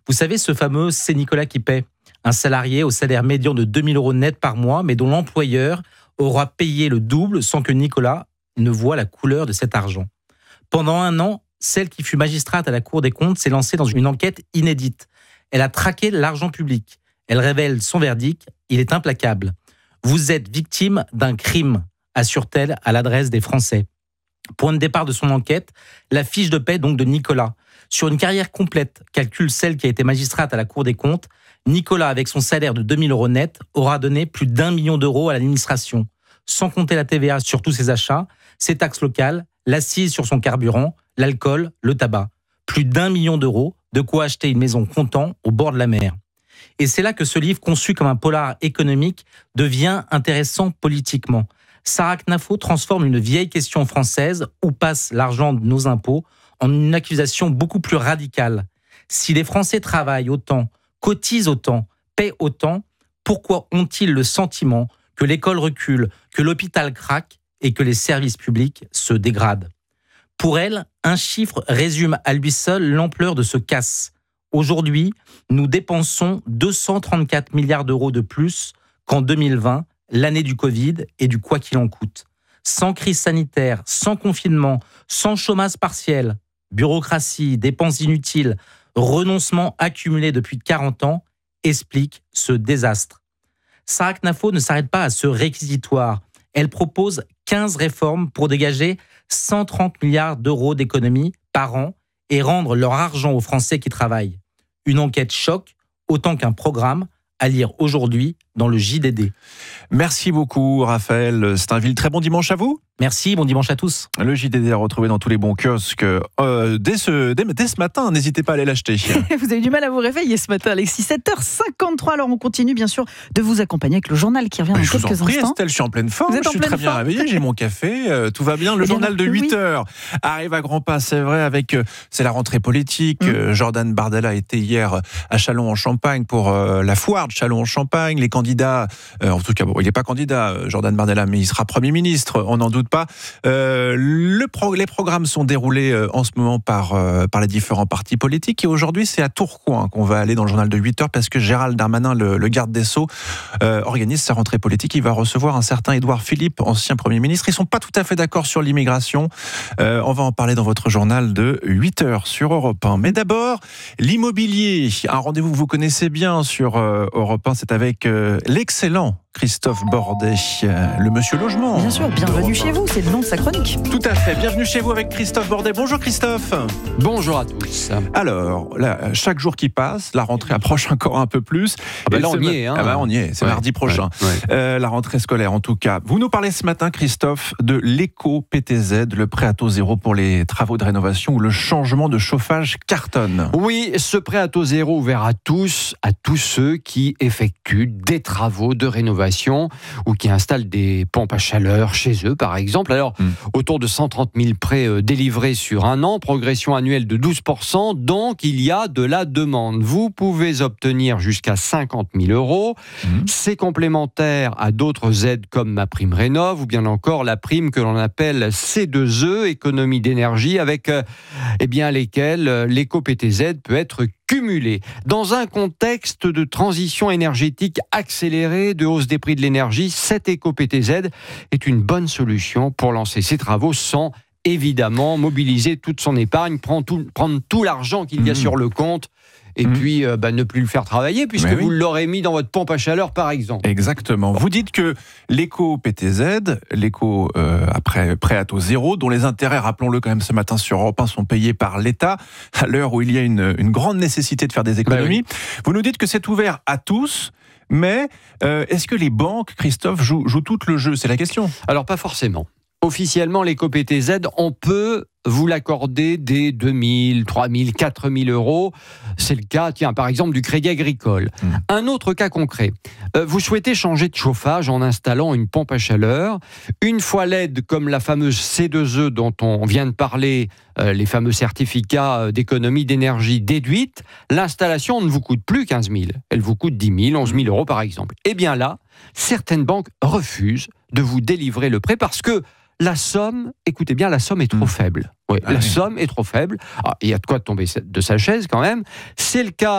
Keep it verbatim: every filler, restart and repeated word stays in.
Vous savez, ce fameux « c'est Nicolas qui paie ». Un salarié au salaire médian de deux mille euros net par mois, mais dont l'employeur aura payé le double sans que Nicolas ne voie la couleur de cet argent. Pendant un an, celle qui fut magistrate à la Cour des comptes s'est lancée dans une enquête inédite. Elle a traqué l'argent public. Elle révèle son verdict, il est implacable. Vous êtes victime d'un crime, assure-t-elle à l'adresse des Français. Point de départ de son enquête, la fiche de paie donc de Nicolas. Sur une carrière complète, calcule celle qui a été magistrate à la Cour des comptes, Nicolas, avec son salaire de deux mille euros net, aura donné plus d'un million d'euros à l'administration, sans compter la T V A sur tous ses achats, ses taxes locales, l'accise sur son carburant, l'alcool, le tabac. Plus d'un million d'euros, de quoi acheter une maison comptant au bord de la mer. Et c'est là que ce livre, conçu comme un polar économique, devient intéressant politiquement. Sarah Knafo transforme une vieille question française, où passe l'argent de nos impôts, en une accusation beaucoup plus radicale. Si les Français travaillent autant, cotisent autant, paient autant, pourquoi ont-ils le sentiment que l'école recule, que l'hôpital craque et que les services publics se dégradent ? Pour elle, un chiffre résume à lui seul l'ampleur de ce casse. Aujourd'hui, nous dépensons deux cent trente-quatre milliards d'euros de plus qu'en deux mille vingt, l'année du Covid et du quoi qu'il en coûte. Sans crise sanitaire, sans confinement, sans chômage partiel, bureaucratie, dépenses inutiles, renoncements accumulés depuis quarante ans, expliquent ce désastre. Sarah Knafo ne s'arrête pas à ce réquisitoire. Elle propose quinze réformes pour dégager cent trente milliards d'euros d'économies par an et rendre leur argent aux Français qui travaillent. Une enquête choc, autant qu'un programme, à lire aujourd'hui dans le J D D. Merci beaucoup Raphaël Stainville. Très bon dimanche à vous. Merci, bon dimanche à tous. Le J D D à retrouver dans tous les bons kiosques euh, dès, ce, dès, dès ce matin, n'hésitez pas à aller l'acheter. Vous avez du mal à vous réveiller ce matin, Alexis. sept heures cinquante-trois, alors on continue bien sûr de vous accompagner avec le journal qui revient dans je quelques vous en prie, instants. Estelle, je suis en pleine forme, Vous êtes je en suis pleine très bien forme. réveillé, j'ai mon café, euh, tout va bien. Le Eh bien, journal de oui. huit heures arrive à grands pas, c'est vrai, avec euh, c'est la rentrée politique. Mm. Euh, Jordan Bardella était hier à Châlons-en-Champagne pour euh, la foire de Châlons-en-Champagne. Les candidats, euh, en tout cas, bon, il n'est pas candidat, Jordan Bardella, mais il sera Premier ministre, on n'en doute pas. Euh, le pro- les programmes sont déroulés euh, en ce moment par, euh, par les différents partis politiques. Et aujourd'hui, c'est à Tourcoing qu'on va aller dans le journal de huit heures parce que Gérald Darmanin, le, le garde des Sceaux, euh, organise sa rentrée politique. Il va recevoir un certain Édouard Philippe, ancien Premier ministre. Ils ne sont pas tout à fait d'accord sur l'immigration. Euh, on va en parler dans votre journal de huit heures sur Europe un. Mais d'abord, l'immobilier. Un rendez-vous que vous connaissez bien sur euh, Europe un, c'est avec euh, l'excellent Christophe Bordet, euh, le monsieur logement. Bien sûr, bienvenue chez vous, c'est le nom de sa chronique. Tout à fait, bienvenue chez vous avec Christophe Bordet. Bonjour Christophe. Bonjour à tous. Alors, là, chaque jour qui passe, la rentrée approche encore un peu plus. Ah bah Et là, ce on y ma- est, hein. Ah bah on y est, c'est Ouais, mardi prochain. ouais, ouais. Euh, la rentrée scolaire en tout cas. Vous nous parlez ce matin, Christophe, de l'éco-P T Z, le prêt à taux zéro pour les travaux de rénovation ou le changement de chauffage cartonne. Oui, ce prêt à taux zéro ouvert à tous, à tous ceux qui effectuent des travaux de rénovation ou qui installent des pompes à chaleur chez eux, par exemple. Alors, Mm. autour de cent trente mille prêts euh, délivrés sur un an, progression annuelle de douze pour cent, donc il y a de la demande. Vous pouvez obtenir jusqu'à cinquante mille euros. Mm. C'est complémentaire à d'autres aides comme ma prime rénov' ou bien encore la prime que l'on appelle C deux E, économie d'énergie, avec euh, eh bien, lesquelles euh, l'éco-P T Z peut être cumulé. Dans un contexte de transition énergétique accélérée, de hausse des prix de l'énergie, cette éco-P T Z est une bonne solution pour lancer ses travaux sans évidemment mobiliser toute son épargne, prendre tout, prendre tout l'argent qu'il y a Mmh. sur le compte et Mmh. puis euh, bah, ne plus le faire travailler puisque Mais oui. vous l'aurez mis dans votre pompe à chaleur par exemple. Exactement. Vous dites que l'éco-P T Z, l'éco euh, après prêt à taux zéro, dont les intérêts, rappelons-le quand même ce matin sur Europe un, sont payés par l'État, à l'heure où il y a une, une grande nécessité de faire des économies. Vous nous dites que c'est ouvert à tous, mais euh, est-ce que les banques, Christophe, jouent, jouent tout le jeu ? C'est la question. Alors pas forcément. Officiellement, l'éco-P T Z, on peut vous l'accorder dès deux mille, trois mille, quatre mille euros. C'est le cas, tiens, par exemple, du Crédit Agricole. Mmh. Un autre cas concret. Euh, vous souhaitez changer de chauffage en installant une pompe à chaleur. Une fois l'aide, comme la fameuse C deux E dont on vient de parler, euh, les fameux certificats d'économie d'énergie déduite, l'installation ne vous coûte plus quinze mille. Elle vous coûte dix mille, onze mille euros par exemple. Eh bien là, certaines banques refusent de vous délivrer le prêt parce que la somme, écoutez bien, la somme est trop Mmh. faible. Oui, Ah la oui. somme est trop faible. Ah, il y a de quoi tomber de sa chaise quand même. C'est le cas